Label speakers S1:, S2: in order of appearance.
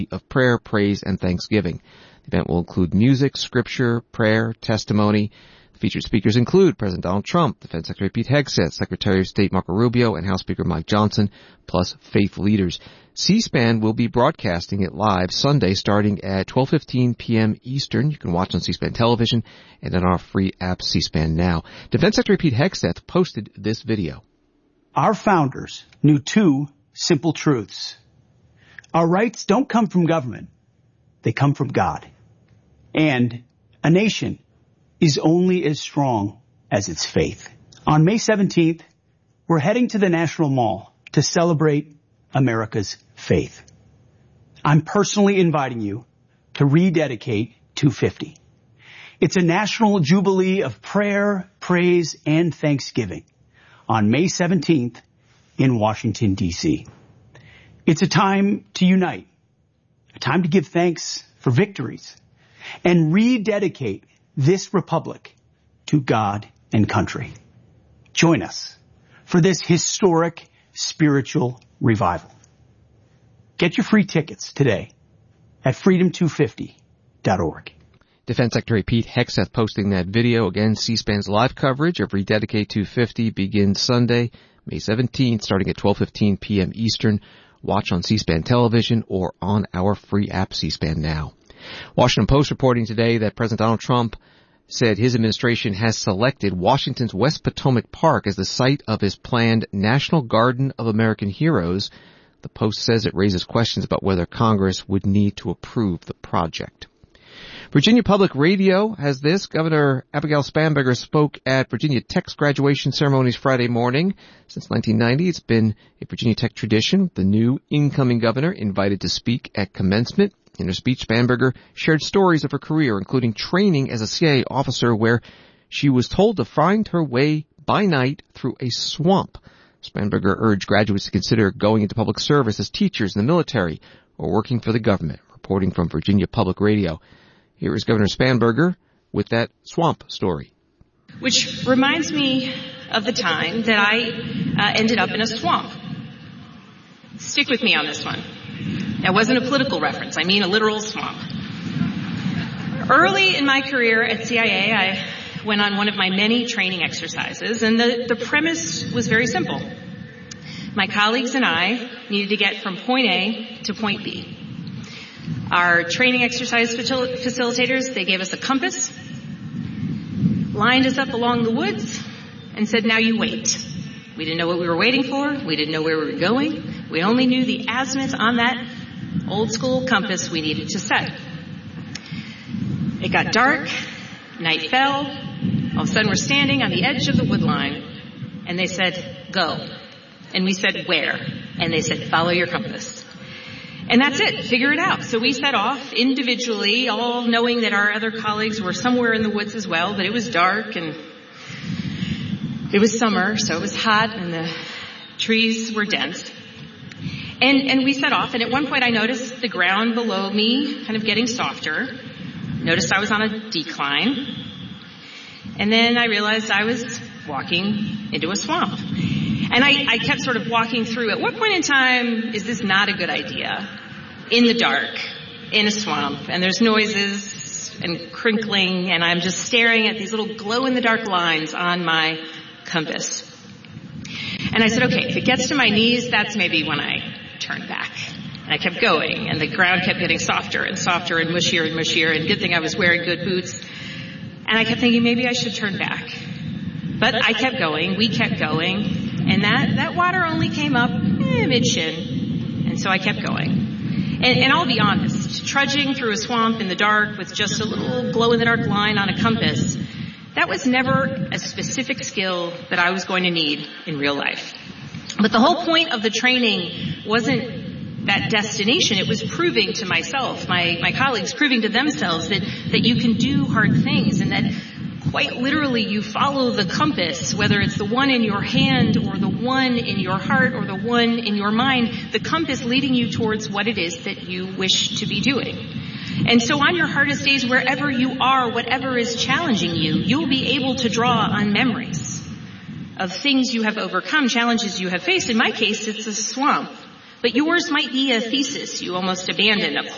S1: of prayer, praise, and thanksgiving. The event will include music, scripture, prayer, testimony. Featured speakers include President Donald Trump, Defense Secretary Pete Hegseth, Secretary of State Marco Rubio, and House Speaker Mike Johnson, plus faith leaders. C-SPAN will be broadcasting it live Sunday starting at 12:15 p.m. Eastern. You can watch on C-SPAN television and on our free app C-SPAN Now. Defense Secretary Pete Hegseth posted this video.
S2: Our founders knew two simple truths. Our rights don't come from government. They come from God. And a nation is only as strong as its faith. On May 17th, we're heading to the National Mall to celebrate America's faith. I'm personally inviting you to rededicate 250. It's a national jubilee of prayer, praise, and thanksgiving on May 17th in Washington, D.C. It's a time to unite, a time to give thanks for victories, and rededicate this republic to God and country. Join us for this historic spiritual revival. Get your free tickets today at freedom250.org.
S1: Defense Secretary Pete Hegseth posting that video. Again, C-SPAN's live coverage of Rededicate 250 begins Sunday, May 17th, starting at 12:15 p.m. Eastern. Watch on C-SPAN television or on our free app C-SPAN Now. Washington Post reporting today that President Donald Trump said his administration has selected Washington's West Potomac Park as the site of his planned National Garden of American Heroes. The Post says it raises questions about whether Congress would need to approve the project. Virginia Public Radio has this. Governor Abigail Spanberger spoke at Virginia Tech's graduation ceremonies Friday morning. Since 1990, it's been a Virginia Tech tradition. The new incoming governor invited to speak at commencement. In her speech, Spanberger shared stories of her career, including training as a CIA officer where she was told to find her way by night through a swamp. Spanberger urged graduates to consider going into public service as teachers in the military or working for the government. Reporting from Virginia Public Radio, here is Governor Spanberger with that swamp story.
S3: Which reminds me of the time that I ended up in a swamp. Stick with me on this one. That wasn't a political reference. I mean a literal swamp. Early in my career at CIA, I went on one of my many training exercises, and the premise was very simple. My colleagues and I needed to get from point A to point B. Our training exercise facilitators, they gave us a compass, lined us up along the woods, and said, now you wait. We didn't know what we were waiting for. We didn't know where we were going. We only knew the azimuth on that old school compass we needed to set. It got dark, night fell, all of a sudden we're standing on the edge of the wood line, and they said, go. And we said, where? And they said, follow your compass. And that's it, figure it out. So we set off individually, all knowing that our other colleagues were somewhere in the woods as well, but it was dark and it was summer, so it was hot and the trees were dense. And we set off, and at one point I noticed the ground below me kind of getting softer. Noticed I was on a decline. And then I realized I was walking into a swamp. And I kept sort of walking through. At what point in time is this not a good idea? In the dark, in a swamp, and there's noises and crinkling, and I'm just staring at these little glow-in-the-dark lines on my compass. And I said, okay, if it gets to my knees, that's maybe when I turn back. And I kept going, and the ground kept getting softer and softer and mushier and mushier, and good thing I was wearing good boots. And I kept thinking maybe I should turn back. But I kept going, we kept going, and that water only came up mid-shin, and so I kept going. And I'll be honest, trudging through a swamp in the dark with just a little glow-in-the-dark line on a compass, that was never a specific skill that I was going to need in real life. But the whole point of the training wasn't that destination. It was proving to myself, my colleagues, proving to themselves that you can do hard things and that quite literally you follow the compass, whether it's the one in your hand or the one in your heart or the one in your mind, the compass leading you towards what it is that you wish to be doing. And so on your hardest days, wherever you are, whatever is challenging you, you'll be able to draw on memories of things you have overcome, challenges you have faced. In my case, it's a swamp. But yours might be a thesis you almost abandoned, a